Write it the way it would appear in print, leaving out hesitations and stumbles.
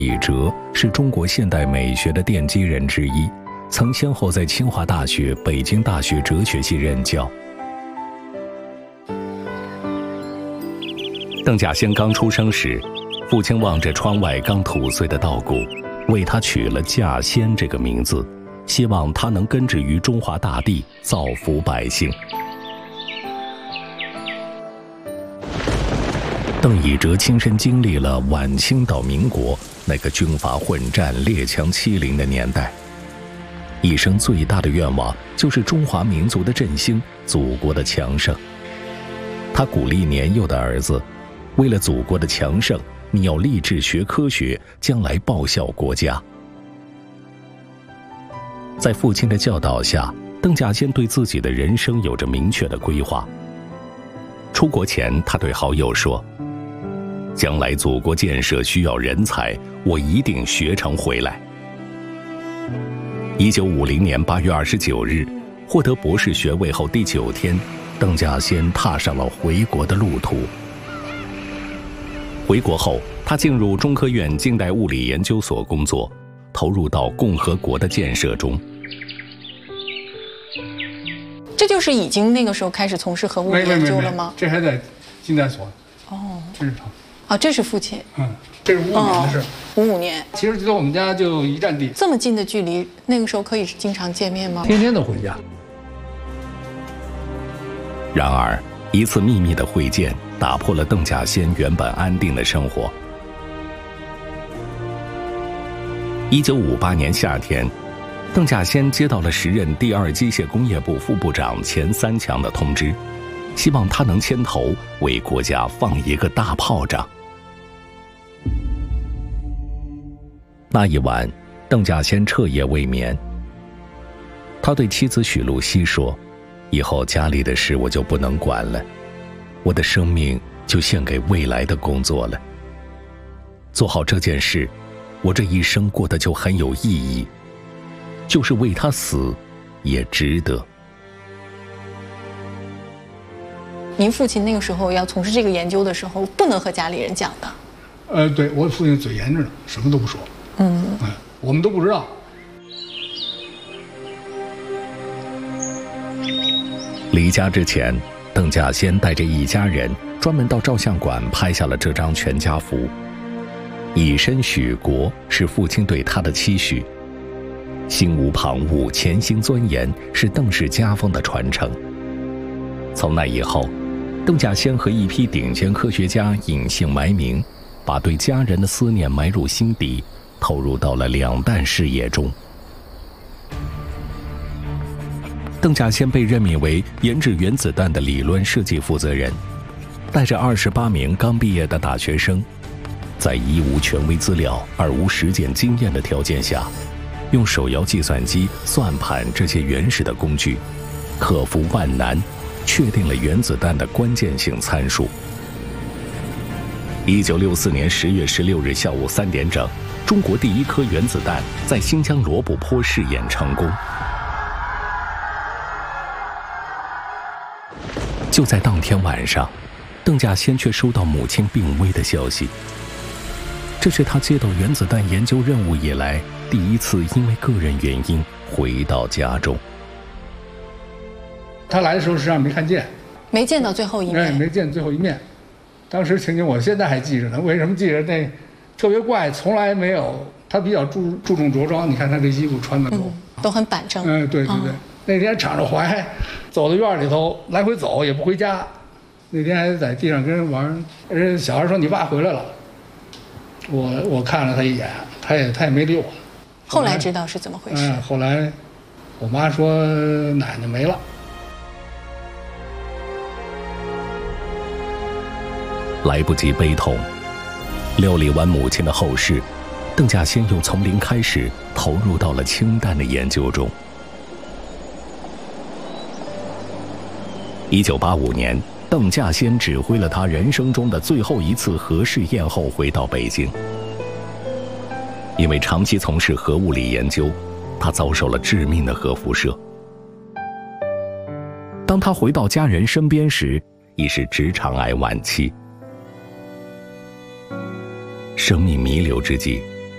李哲是中国现代美学的奠基人之一，曾先后在清华大学、北京大学哲学系任教。邓稼先刚出生时，父亲望着窗外刚吐穗的稻谷，为他取了稼先这个名字，希望他能根植于中华大地，造福百姓。邓以哲亲身经历了晚清到民国那个军阀混战、列强欺凌的年代，一生最大的愿望就是中华民族的振兴，祖国的强盛。他鼓励年幼的儿子，为了祖国的强盛，你要立志学科学，将来报效国家。在父亲的教导下，邓稼先对自己的人生有着明确的规划。出国前，他对好友说，将来祖国建设需要人才，我一定学成回来。1950年8月29日，获得博士学位后第9天，邓稼先踏上了回国的路途。回国后，他进入中科院近代物理研究所工作，投入到共和国的建设中。 这就是已经那个时候开始从事核物理研究了吗？ 这还在近代所。 哦， 这是他。 哦，这是父亲。 这是55年的事。 55年。 其实就在我们家就一站地。 这么近的距离，那个时候可以经常见面吗？ 天天都回家。 然而，一次秘密的会见打破了邓稼先原本安定的生活。1958年夏天，邓稼先接到了时任第2机械工业部副部长钱三强的通知，希望他能牵头为国家放一个大炮仗。那一晚，邓稼先彻夜未眠。他对妻子许露西说，以后家里的事我就不能管了，我的生命就献给未来的工作了。做好这件事，我这一生过得就很有意义，就是为他死也值得。 您父亲那个时候要从事这个研究的时候，不能和家里人讲的。 对，我父亲嘴严着呢，什么都不说。我们都不知道。 离家之前，邓稼先带着一家人专门到照相馆拍下了这张全家福。以身许国是父亲对他的期许，心无旁骛、潜心钻研是邓氏家风的传承。从那以后，邓稼先和一批顶尖科学家隐姓埋名，把对家人的思念埋入心底，投入到了两弹事业中。邓稼先被任命为研制原子弹的理论设计负责人，带着28名刚毕业的大学生，在一无权威资料、二无实践经验的条件下，用手摇计算机算盘这些原始的工具，克服万难，确定了原子弹的关键性参数。1964年10月16日下午3点整，中国第一颗原子弹在新疆罗布泊试验成功。就在当天晚上，邓稼先却收到母亲病危的消息。这是他接到原子弹研究任务以来第一次因为个人原因回到家中。 他来的时候实际上没看见， 没见到最后一面， 没见最后一面。当时情景我现在还记着呢。为什么记着？那特别怪，从来没有。他比较注重着装，你看他这衣服穿的都很板正。 对。那天敞着怀，走到院里头来回走，也不回家。那天还在地上跟人玩，人小孩说：“你爸回来了。”我看了他一眼，他也没理我。 后来知道是怎么回事。 后来我妈说奶奶没了。 来不及悲痛，料理完母亲的后事，邓稼先又从零开始投入到了氢弹的研究中。1985年，邓稼先指挥了他人生中的最后一次核试验后回到北京。因为长期从事核物理研究，他遭受了致命的核辐射。当他回到家人身边时，已是直肠癌晚期。生命弥留之际，